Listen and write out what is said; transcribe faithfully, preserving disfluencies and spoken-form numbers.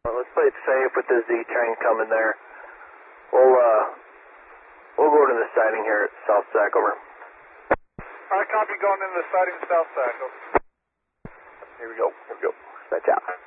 Well, let's play it safe with the Z train coming there. We'll, uh, we'll go to the siding here at South Sac, over. Alright, copy, going into the siding South Sac, over. Here we go, here we go. Stretch out.